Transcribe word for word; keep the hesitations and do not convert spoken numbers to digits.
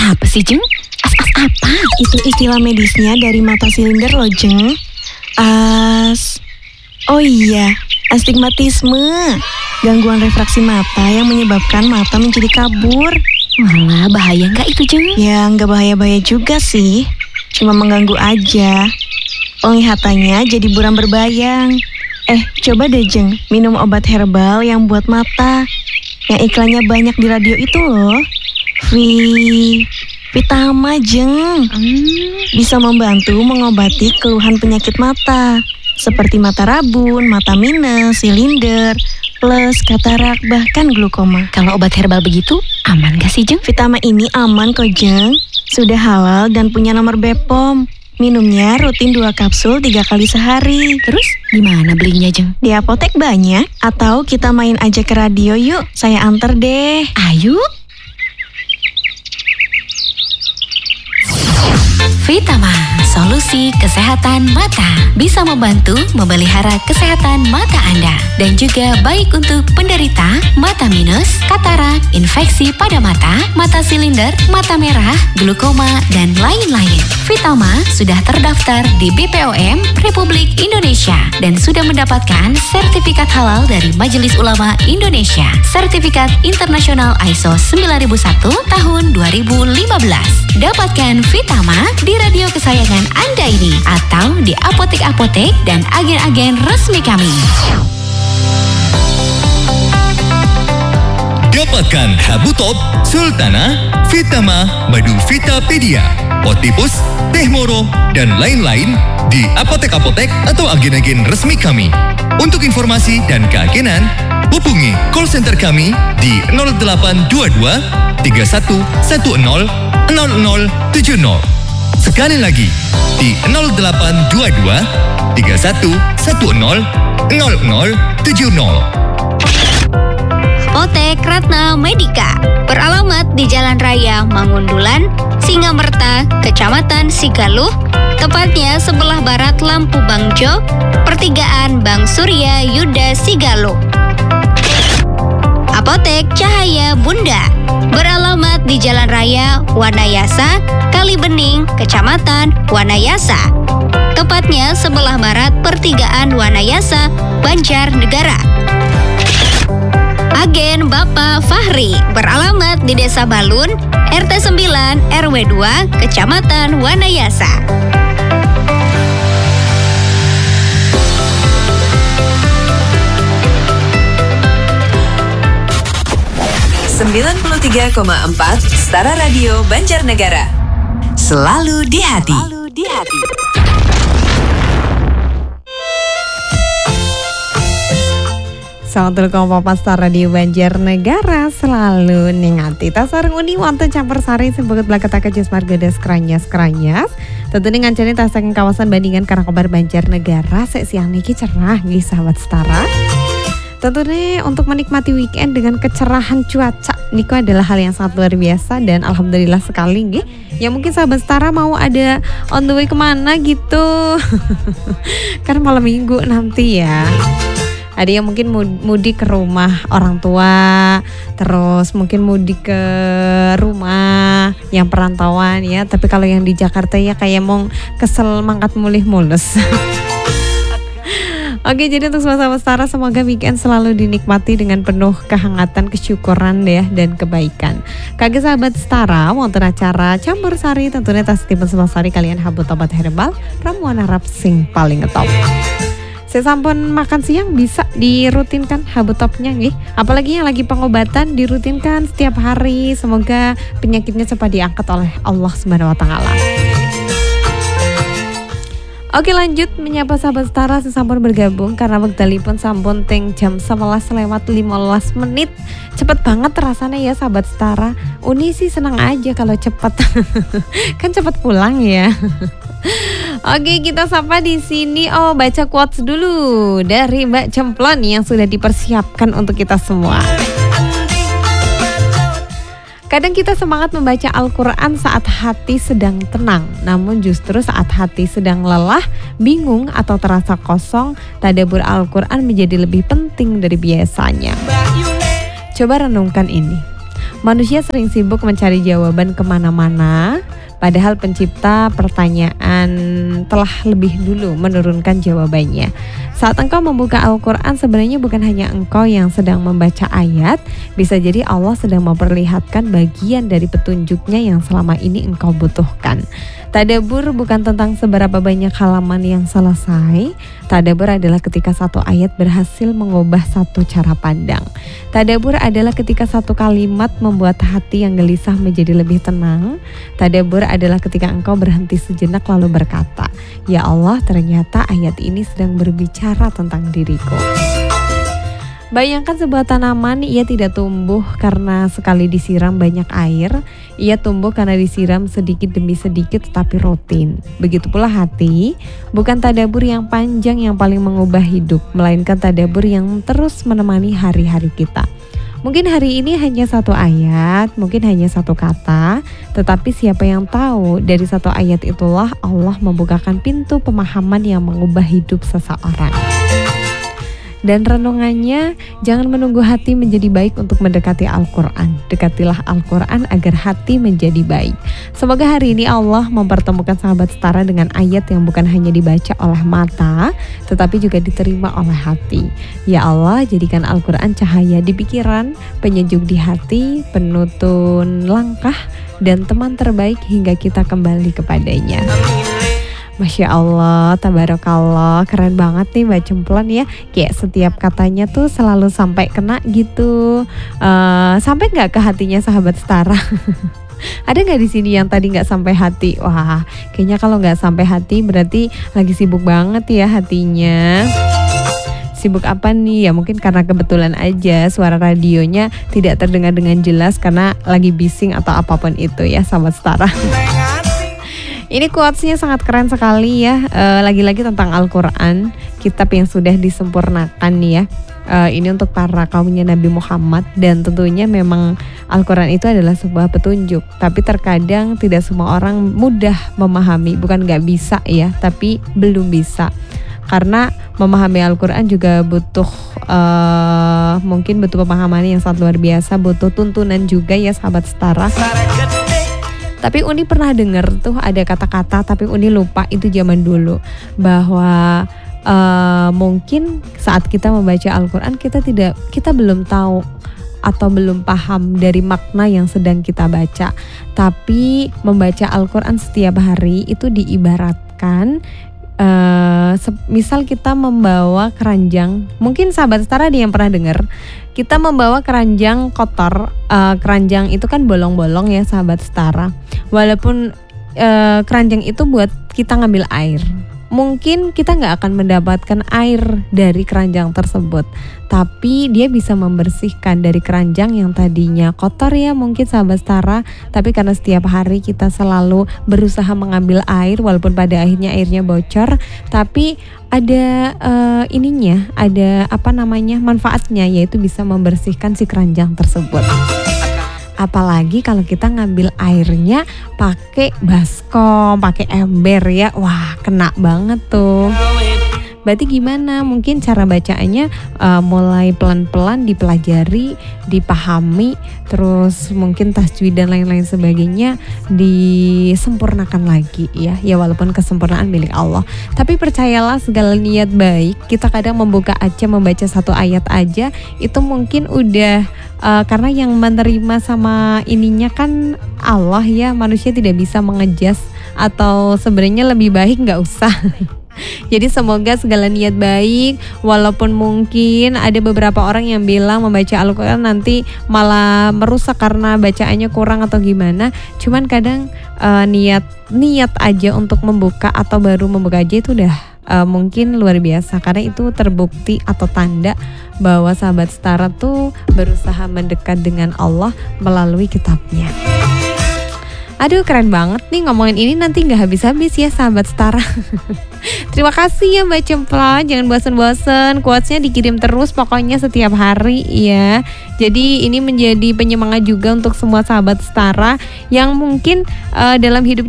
Apa sih, Jeng? As-as apa? Itu istilah medisnya dari mata silinder loh, Jeng. As... Oh iya, astigmatisme. Gangguan refraksi mata yang menyebabkan mata menjadi kabur. Malah bahaya nggak itu, Jeng? Ya, nggak bahaya-bahaya juga sih. Cuma mengganggu aja. Penglihatannya jadi buram berbayang. Eh, coba deh, Jeng, minum obat herbal yang buat mata. Yang iklannya banyak di radio itu loh. Vi... Vitama, Jeng. Hmm. Bisa membantu mengobati keluhan penyakit mata. Seperti mata rabun, mata minus, silinder, plus katarak, bahkan glukoma. Kalau obat herbal begitu, aman gak sih, Jeng? Vitama ini aman kok, Jeng. Sudah halal dan punya nomor B P O M. Minumnya rutin dua kapsul tiga kali sehari. Terus gimana belinya, Jeng? Di apotek banyak. Atau kita main aja ke radio yuk. Saya anter deh. Ayo. Vitama, solusi kesehatan mata. Bisa membantu memelihara kesehatan mata Anda. Dan juga baik untuk penderita mata minus, katarak, infeksi pada mata, mata silinder, mata merah, glukoma, dan lain-lain. Vitama sudah terdaftar di B P O M Republik Indonesia dan sudah mendapatkan sertifikat halal dari Majelis Ulama Indonesia. Sertifikat internasional I S O sembilan ribu satu tahun dua ribu lima belas. Dapatkan Vitama di radio kesayangan Anda ini atau di apotek-apotek dan agen-agen resmi kami. Dapatkan Habutop, Sultana, Vitama, Madu Vitapedia, Otipus, Teh Moro, dan lain-lain di apotek-apotek atau agen-agen resmi kami. Untuk informasi dan keagenan, hubungi call center kami di nol delapan dua dua tiga satu satu nol nol nol tujuh nol. Sekali lagi di nol delapan dua dua tiga satu satu nol nol nol tujuh nol. Apotek Ratna Medika beralamat di Jalan Raya Mangundulan, Singamerta, Kecamatan Sigaluh, tepatnya sebelah barat Lampu Bangjo, pertigaan Bang Surya Yuda Sigaluh. Apotek Cahaya Bunda beralamat di Jalan Raya Wanayasa, Kalibening, Kecamatan Wanayasa, tepatnya sebelah barat pertigaan Wanayasa, Banjarnegara. Agen Bapak Fahri beralamat di Desa Balun, R T sembilan R W dua, Kecamatan Wanayasa. sembilan puluh tiga koma empat Setara Radio Banjarnegara. Selalu di hati. Selalu di hati. Selamat datang Papa Star Radio Banjarnegara, selalu ningati tasareng uni wonten campur sari sebut belakang kejus margedes kranyas kranyas. Tentu dengan ngancani tasareng kawasan bandingan Karangkobar Banjarnegara sek siang niki cerah nggih sahabat Setara. Tentunya untuk menikmati weekend dengan kecerahan cuaca niku adalah hal yang sangat luar biasa dan alhamdulillah sekali nggih. Ya mungkin sahabat Setara mau ada on the way kemana gitu. Kan malam minggu nanti ya. Ada yang mungkin mudik ke rumah orang tua, terus mungkin mudik ke rumah yang perantauan ya. Tapi kalau yang di Jakarta ya kayak mau kesel mangkat mulih mulus. Oke, jadi untuk semua sahabat Setara semoga weekend selalu dinikmati dengan penuh kehangatan, kesyukuran ya dan kebaikan. Kage sahabat Setara, wonten acara campur sari tentunya tas tipe sari kalian habut obat herbal ramuan Arab sing paling ngetop. Sesampun makan siang bisa dirutinkan habutopnya nggih. Apalagi yang lagi pengobatan dirutinkan setiap hari. Semoga penyakitnya cepat diangkat oleh Allah Subhanahu wa taala. Oke, lanjut menyapa sahabat Setara sesampun bergabung karena wektalipun sampun teng jam sebelas lewat lima belas menit. Cepet banget rasanya ya sahabat Setara. Uni sih senang aja kalau cepet. Kan cepet pulang ya. Oke, kita sapa di sini. Oh, baca quotes dulu dari Mbak Cemplon yang sudah dipersiapkan untuk kita semua. Kadang kita semangat membaca Al-Quran saat hati sedang tenang, namun justru saat hati sedang lelah, bingung atau terasa kosong, tadabbur Al-Quran menjadi lebih penting dari biasanya. Coba renungkan ini. Manusia sering sibuk mencari jawaban kemana-mana, padahal pencipta pertanyaan telah lebih dulu menurunkan jawabannya. Saat engkau membuka Al-Quran, sebenarnya bukan hanya engkau yang sedang membaca ayat, bisa jadi Allah sedang memperlihatkan bagian dari petunjuknya yang selama ini engkau butuhkan. Tadabbur bukan tentang seberapa banyak halaman yang selesai. Tadabbur adalah ketika satu ayat berhasil mengubah satu cara pandang. Tadabbur adalah ketika satu kalimat membuat hati yang gelisah menjadi lebih tenang. Tadabbur adalah ketika engkau berhenti sejenak lalu berkata, "Ya Allah, ternyata ayat ini sedang berbicara tentang diriku." Bayangkan sebuah tanaman, ia tidak tumbuh karena sekali disiram banyak air. Ia tumbuh karena disiram sedikit demi sedikit tetapi rutin. Begitu pula hati, bukan tadabbur yang panjang yang paling mengubah hidup, melainkan tadabbur yang terus menemani hari-hari kita. Mungkin hari ini hanya satu ayat, mungkin hanya satu kata, tetapi siapa yang tahu dari satu ayat itulah Allah membukakan pintu pemahaman yang mengubah hidup seseorang. Dan renungannya, jangan menunggu hati menjadi baik untuk mendekati Al-Quran. Dekatilah Al-Quran agar hati menjadi baik. Semoga hari ini Allah mempertemukan sahabat setara dengan ayat yang bukan hanya dibaca oleh mata, tetapi juga diterima oleh hati. Ya Allah, jadikan Al-Quran cahaya di pikiran, penyejuk di hati, penuntun langkah, dan teman terbaik hingga kita kembali kepadanya. Masya Allah, tabarakallah, keren banget nih Mbak Cemplon ya. Kayak setiap katanya tuh selalu sampai kena gitu. uh, Sampai gak ke hatinya sahabat setara? Ada gak di sini yang tadi gak sampai hati? Wah, kayaknya kalau gak sampai hati berarti lagi sibuk banget ya hatinya. Sibuk apa nih? Ya mungkin karena kebetulan aja suara radionya tidak terdengar dengan jelas karena lagi bising atau apapun itu ya sahabat setara. Ini quotes-nya sangat keren sekali ya, e, lagi-lagi tentang Al-Quran, kitab yang sudah disempurnakan nih ya. E, ini untuk para kaumnya Nabi Muhammad, dan tentunya memang Al-Quran itu adalah sebuah petunjuk. Tapi terkadang tidak semua orang mudah memahami, bukan gak bisa ya, tapi belum bisa. Karena memahami Al-Quran juga butuh, e, mungkin butuh pemahaman yang sangat luar biasa, butuh tuntunan juga ya sahabat setara. Tapi Uni pernah dengar tuh ada kata-kata, tapi Uni lupa itu zaman dulu, bahwa uh, mungkin saat kita membaca Al-Quran kita tidak, kita belum tahu atau belum paham dari makna yang sedang kita baca. Tapi membaca Al-Quran setiap hari itu diibaratkan, uh, misal kita membawa keranjang, mungkin sahabat setara ada yang pernah dengar, kita membawa keranjang kotor, uh, keranjang itu kan bolong-bolong ya sahabat setara. Walaupun uh, keranjang itu buat kita ngambil air, mungkin kita gak akan mendapatkan air dari keranjang tersebut, tapi dia bisa membersihkan dari keranjang yang tadinya kotor ya mungkin sahabat setara. Tapi karena setiap hari kita selalu berusaha mengambil air, walaupun pada akhirnya airnya bocor, tapi ada uh, ininya, ada apa namanya manfaatnya, yaitu bisa membersihkan si keranjang tersebut. Apalagi kalau kita ngambil airnya pakai baskom, pakai ember ya, wah kena banget tuh. Berarti gimana? Mungkin cara bacaannya uh, mulai pelan-pelan dipelajari, dipahami, terus mungkin tajwid dan lain-lain sebagainya disempurnakan lagi ya. Ya walaupun kesempurnaan milik Allah. Tapi percayalah segala niat baik, kita kadang membuka aja, membaca satu ayat aja, itu mungkin udah uh, karena yang menerima sama ininya kan Allah ya, manusia tidak bisa mengejas, atau sebenarnya lebih baik nggak usah. Jadi semoga segala niat baik, walaupun mungkin ada beberapa orang yang bilang membaca Al-Quran nanti malah merusak karena bacaannya kurang atau gimana. Cuman kadang uh, niat niat aja untuk membuka atau baru membuka aja itu udah uh, mungkin luar biasa. Karena itu terbukti atau tanda bahwa sahabat setara tuh berusaha mendekat dengan Allah melalui kitabnya. Aduh keren banget nih ngomongin ini, nanti gak habis-habis ya sahabat setara. Terima kasih ya Mbak Cemplon, jangan bosan-bosan, quotesnya dikirim terus pokoknya setiap hari ya. Jadi ini menjadi penyemangat juga untuk semua sahabat setara yang mungkin uh, dalam hidup